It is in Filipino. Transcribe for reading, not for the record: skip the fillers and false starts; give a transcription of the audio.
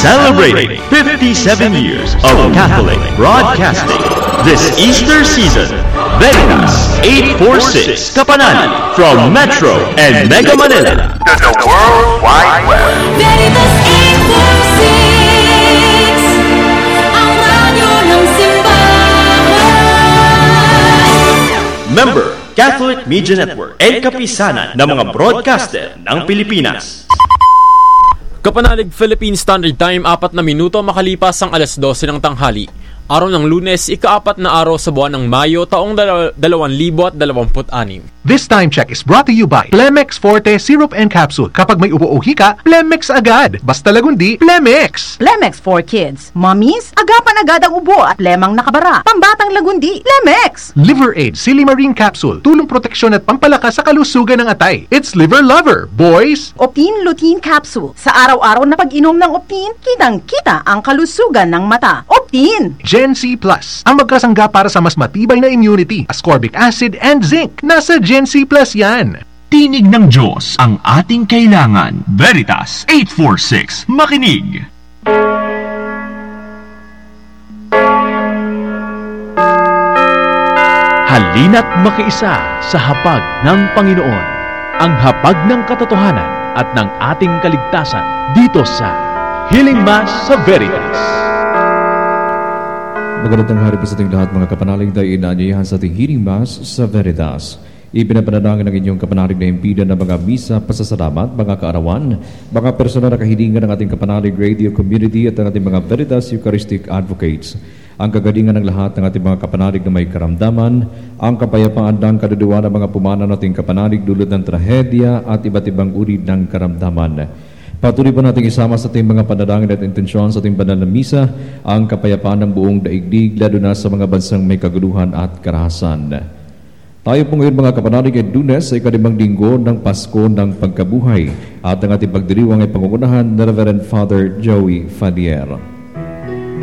Celebrating 57 years of Catholic broadcasting. This Easter season, Veritas 846 Kapanani from Metro and Mega Manila to the World Wide Web. Veritas 846, ang radyo ng simbahan. Member, Catholic Media Network and kapisanan ng mga broadcaster ng Pilipinas. Kapanalig Philippine Standard Time, 4 na minuto makalipas ang alas 12 ng tanghali. Araw ng Lunes, ika-4 na araw sa buwan ng Mayo, taong 2026. This time check is brought to you by Plemex Forte Syrup and Capsule. Kapag may ubo o hika, Plemex agad. Basta lagundi, Plemex. Plemex for kids. Mommies, agapan agad ang ubo at lemang nakabara. Pambatang lagundi, Plemex. Liver Aid Silimarine Capsule. Tulong proteksyon at pampalakas sa kalusugan ng atay. It's Liver Lover, boys. Optin Lutein Capsule. Sa araw-araw na pag-inom ng Optin, kitang-kita ang kalusugan ng mata. Optin. Gen C Plus. Ang magkasangga para sa mas matibay na immunity. Ascorbic acid and zinc. Nasa Gen C Plus yan. Tinig ng Diyos ang ating kailangan. Veritas 846. Makinig. Halina't makiisa sa hapag ng Panginoon. Ang hapag ng katotohanan at ng ating kaligtasan dito sa Healing Mass sa Veritas. Magandang hari po sa ating lahat mga kapanalig na inaanyayahan sa ating Healing Mass sa Veritas. Ipinapanalangin ng inyong kapanalig na impidan ng mga misa, pasasalamat, mga kaarawan, mga personal na kahilingan ng ating kapanalig radio community at ng ating mga Veritas Eucharistic Advocates. Ang kagalingan ng lahat ng ating mga kapanalig na may karamdaman, ang kapayapaan ng kaduduan ng mga pumanaw ng ating kapanalig dulot ng trahedya at iba't ibang uri ng karamdaman. Patuloy po natin isama sa ating mga panalangin at intensyon sa ating banal na misa ang kapayapaan ng buong daigdig, lalo na sa mga bansang may kaguluhan at karahasan. Tayo po ngayon mga kapanalig ay Lunes sa ika-5 linggo ng Pasko ng Pagkabuhay at ang ating pagdiriwang ay pangungunahan na Reverend Father Joey Fadier.